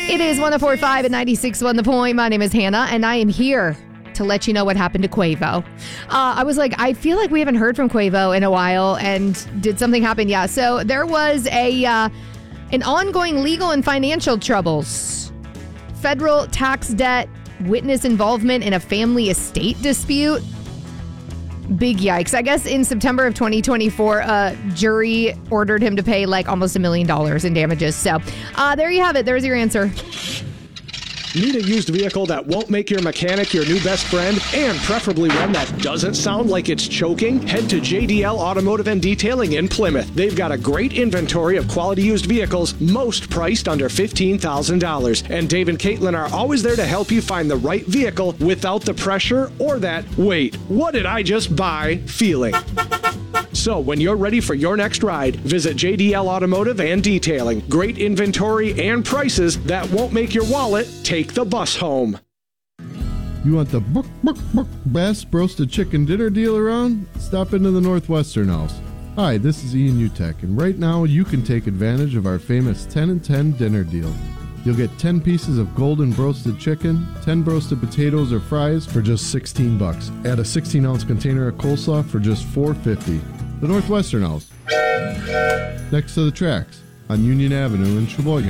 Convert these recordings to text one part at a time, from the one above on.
It is 104.5 and 96.1 The Point. My name is Hannah, and I am here to let you know what happened to Quavo. I was like, I feel like we haven't heard from Quavo in a while, and did something happen? Yeah, so there was an ongoing legal and financial troubles. Federal tax debt, witness involvement in a family estate dispute. Big yikes. I guess in September of 2024, a jury ordered him to pay like almost $1 million in damages. So there you have it. There's your answer. Need a used vehicle that won't make your mechanic your new best friend, and preferably one that doesn't sound like it's choking? Head to JDL Automotive and Detailing in Plymouth. They've got a great inventory of quality used vehicles, most priced under $15,000. And Dave and Caitlin are always there to help you find the right vehicle without the pressure or that, wait, what did I just buy feeling. So when you're ready for your next ride, visit JDL Automotive and Detailing. Great inventory and prices that won't make your wallet take the bus home. You want the best roasted chicken dinner deal around? Stop into the Northwestern House. Hi, this is Ian Utek, and right now you can take advantage of our famous 10 and 10 dinner deal. You'll get 10 pieces of golden roasted chicken, 10 roasted potatoes or fries for just $16. Add a 16-ounce container of coleslaw for just $4.50. The Northwestern House, next to the tracks on Union Avenue in Sheboygan.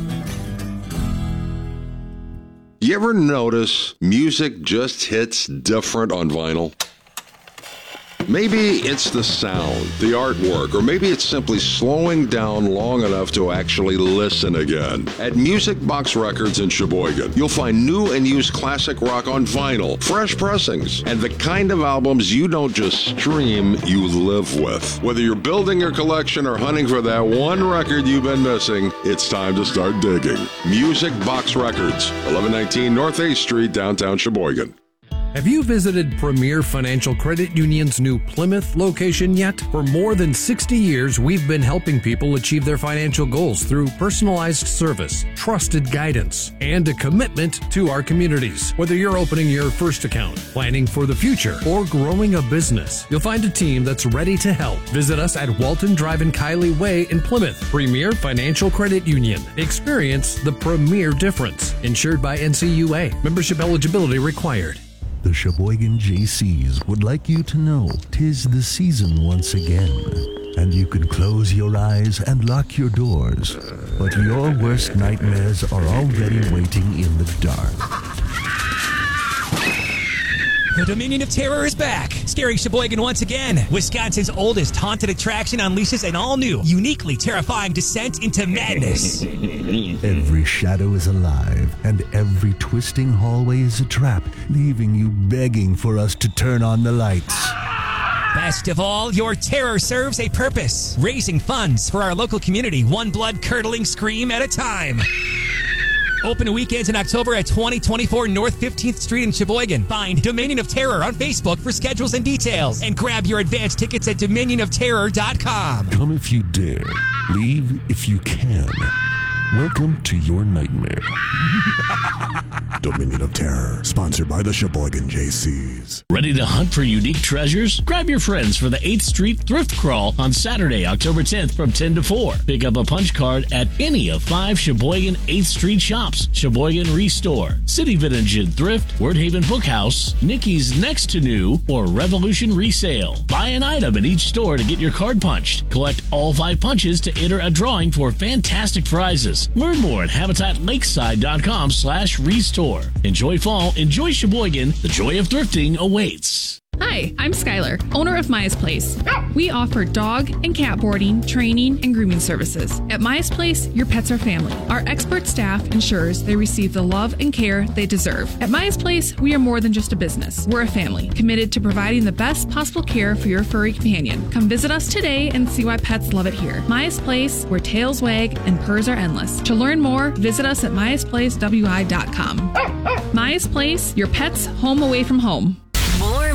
You ever notice music just hits different on vinyl? Maybe it's the sound, the artwork, or maybe it's simply slowing down long enough to actually listen again. At Music Box Records in Sheboygan, you'll find new and used classic rock on vinyl, fresh pressings, and the kind of albums you don't just stream, you live with. Whether you're building your collection or hunting for that one record you've been missing, it's time to start digging. Music Box Records, 1119 North 8th Street, downtown Sheboygan. Have you visited Premier Financial Credit Union's new Plymouth location yet? For more than 60 years, we've been helping people achieve their financial goals through personalized service, trusted guidance, and a commitment to our communities. Whether you're opening your first account, planning for the future, or growing a business, you'll find a team that's ready to help. Visit us at Walton Drive and Kiley Way in Plymouth. Premier Financial Credit Union. Experience the premier difference. Insured by NCUA. Membership eligibility required. The Sheboygan JCs would like you to know 'tis the season once again, and you can close your eyes and lock your doors, but your worst nightmares are already waiting in the dark. The Dominion of Terror is back, scaring Sheboygan once again. Wisconsin's oldest haunted attraction unleashes an all-new, uniquely terrifying descent into madness. Every shadow is alive, and every twisting hallway is a trap, leaving you begging for us to turn on the lights. Best of all, your terror serves a purpose, raising funds for our local community, one blood-curdling scream at a time. Open weekends in October at 2024 North 15th Street in Sheboygan. Find Dominion of Terror on Facebook for schedules and details. And grab your advance tickets at dominionofterror.com. Come if you dare. Leave if you can. Welcome to your nightmare. Dominion of Terror, sponsored by the Sheboygan JCs. Ready to hunt for unique treasures? Grab your friends for the 8th Street Thrift Crawl on Saturday, October 10th from 10 to 4. Pick up a punch card at any of 5 Sheboygan 8th Street shops. Sheboygan Restore, City Vintage and Thrift, Wordhaven Bookhouse, Nikki's Next to New, or Revolution Resale. Buy an item at each store to get your card punched. Collect all 5 punches to enter a drawing for fantastic prizes. Learn more at habitatlakeside.com/restore. Enjoy fall, enjoy Sheboygan. The joy of thrifting awaits. Hi, I'm Skylar, owner of Maya's Place. We offer dog and cat boarding, training, and grooming services. At Maya's Place, your pets are family. Our expert staff ensures they receive the love and care they deserve. At Maya's Place, we are more than just a business. We're a family, committed to providing the best possible care for your furry companion. Come visit us today and see why pets love it here. Maya's Place, where tails wag and purrs are endless. To learn more, visit us at mayasplacewi.com. Maya's Place, your pet's home away from home.